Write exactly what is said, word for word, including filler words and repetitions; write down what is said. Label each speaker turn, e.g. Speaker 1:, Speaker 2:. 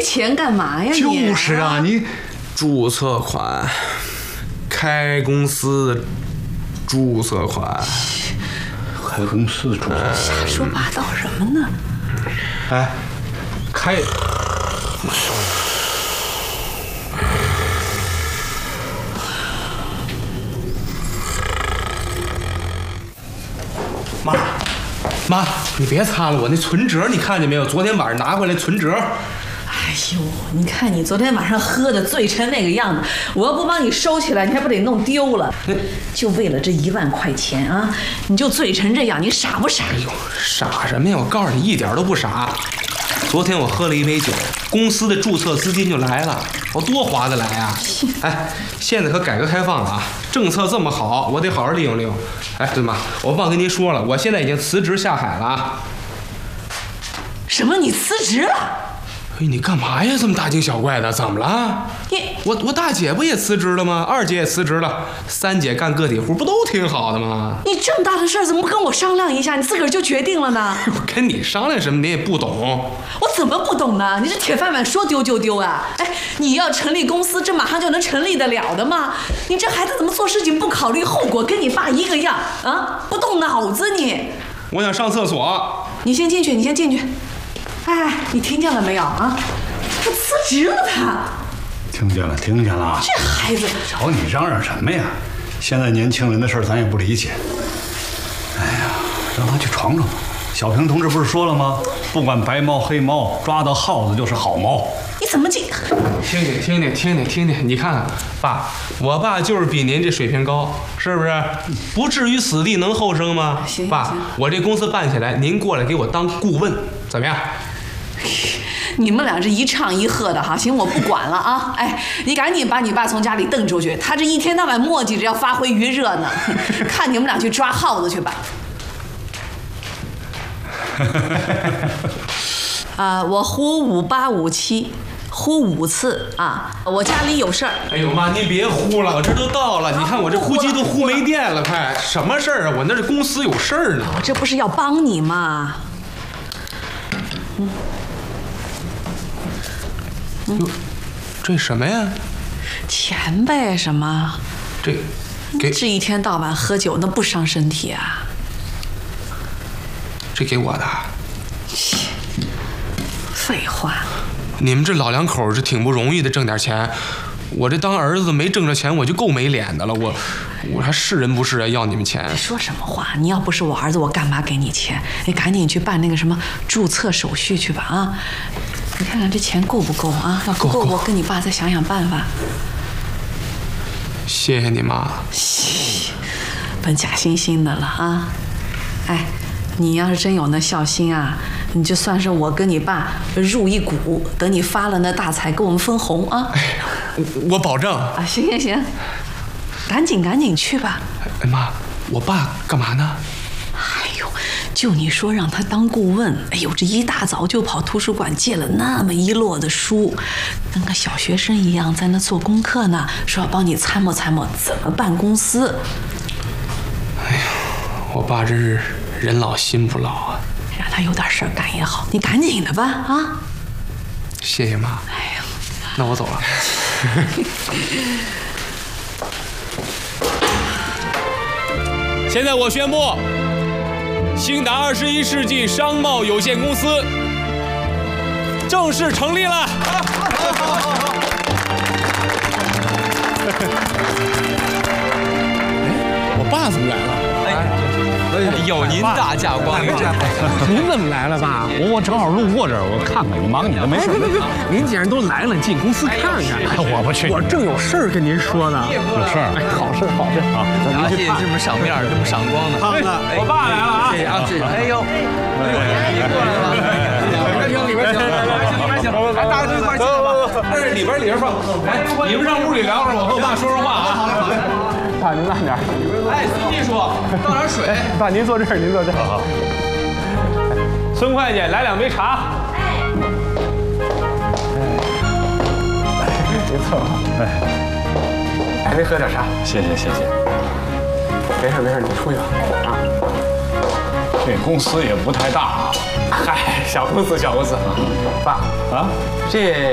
Speaker 1: 钱干嘛呀？
Speaker 2: 你就是啊，你
Speaker 3: 注册款，开公司的注册款，
Speaker 2: 开公司的注册，
Speaker 1: 瞎说八道什么呢？
Speaker 2: 哎，开。
Speaker 3: 妈，妈，你别擦了，我那存折你看见没有？昨天晚上拿回来存折。
Speaker 1: 哎呦，你看你昨天晚上喝的醉成那个样子，我要不帮你收起来，你还不得弄丢了？就为了这一万块钱啊，你就醉成这样，你傻不傻？
Speaker 3: 哎呦，傻什么呀？我告诉你，一点都不傻。昨天我喝了一杯酒，公司的注册资金就来了，我多划得来啊！哎，现在可改革开放了啊，政策这么好，我得好好利用利用。哎，对妈，我忘跟您说了，我现在已经辞职下海了啊。
Speaker 1: 什么？你辞职了？
Speaker 3: 哎，你干嘛呀？这么大惊小怪的，怎么了？
Speaker 1: 你
Speaker 3: 我我大姐不也辞职了吗？二姐也辞职了，三姐干个体户，不都挺好的吗？
Speaker 1: 你这么大的事儿，怎么不跟我商量一下？你自个儿就决定了呢？
Speaker 3: 我跟你商量什么？你也不懂。
Speaker 1: 我怎么不懂呢？你这铁饭碗说丢就丢啊！哎，你要成立公司，这马上就能成立得了的吗？你这孩子怎么做事情不考虑后果，跟你爸一个样啊？不动脑子你！
Speaker 3: 我想上厕所。
Speaker 1: 你先进去，你先进去。哎，你听见了没有啊？他辞职了，他。
Speaker 2: 听见了，听见了。
Speaker 1: 这孩子，
Speaker 2: 瞧你嚷嚷什么呀？现在年轻人的事儿咱也不理解。哎呀，让他去闯闯吧。小平同志不是说了吗？不管白猫黑猫，抓到耗子就是好猫。
Speaker 1: 你怎么进？
Speaker 3: 听听听听听听听听，你看看，爸，我爸就是比您这水平高，是不是？不至于死地能后生吗？
Speaker 1: 行
Speaker 3: 爸，
Speaker 1: 行
Speaker 3: 我这公司办起来，您过来给我当顾问，怎么样？
Speaker 1: 你们俩这一唱一和的哈，行，我不管了啊！哎，你赶紧把你爸从家里蹬出去，他这一天到晚磨叽着要发挥余热呢。看你们俩去抓耗子去吧。啊、呃，我呼五八五七，呼五次啊！我家里有事儿。
Speaker 3: 哎呦妈，您别呼了，我这都到了，你看我这呼机都呼没电了，快！什么事儿啊？我那是公司有事儿呢。
Speaker 1: 我这不是要帮你吗？嗯。
Speaker 3: 哟，这什么呀？
Speaker 1: 钱呗，什么？
Speaker 3: 这，给
Speaker 1: 这一天到晚喝酒，那不伤身体啊？
Speaker 3: 这给我的。
Speaker 1: 废话。
Speaker 3: 你们这老两口是挺不容易的，挣点钱。我这当儿子没挣着钱，我就够没脸的了。我，我还是人不是人，要你们钱？
Speaker 1: 说什么话？你要不是我儿子，我干嘛给你钱？你赶紧去办那个什么注册手续去吧啊！你看看这钱够不够啊？要不够，我跟你爸再想想办法。
Speaker 3: 谢谢你妈。
Speaker 1: 本假惺惺的了啊！哎，你要是真有那孝心啊，你就算是我跟你爸入一股，等你发了那大财，给我们分红啊！
Speaker 3: 哎，我我保证
Speaker 1: 啊！行行行，赶紧赶紧去吧。
Speaker 3: 哎妈，我爸干嘛呢？
Speaker 1: 哎呦，就你说让他当顾问，哎呦，这一大早就跑图书馆借了那么一摞的书，跟个小学生一样在那做功课呢，说要帮你参谋参谋怎么办公司。
Speaker 3: 哎呀，我爸真是人老心不老啊。
Speaker 1: 让他有点事儿干也好，你赶紧的吧啊！
Speaker 3: 谢谢妈。
Speaker 1: 哎呀，
Speaker 3: 那我走了。现在我宣布。兴达二十一世纪商贸有限公司正式成立了。哎，我爸怎么来了？
Speaker 4: 哎，有您大驾光临，
Speaker 5: 您怎么来了，爸？我我正好路过这儿，我看看，你忙你的，没事。
Speaker 4: 您既然都来了，进公司看看。
Speaker 5: 我不去，
Speaker 4: 我正有事儿跟您说呢。
Speaker 5: 有事儿？
Speaker 4: 哎，好事好事啊！
Speaker 5: 您去看。
Speaker 4: 这么赏面，这么赏光的。
Speaker 5: 我爸来了啊！
Speaker 4: 谢谢啊，谢谢。哎呦，哎呦，你过来了。里边请，里边请，里边请，来，大家都一块进来吧。哎，里边里边放。哎，你们上屋里聊会儿，我和我爸说说话啊。好嘞，好嘞。
Speaker 5: 爸，您慢点。
Speaker 4: 哎，孙秘书，倒点水。
Speaker 5: 爸，您坐这儿，您坐这儿。好。孙会计，来两杯茶。哎。别错了。哎。还没喝点茶？谢谢谢谢。没事没事，你出去吧。啊。这公司也不太大啊。嗨，小公司小公司。爸啊，这。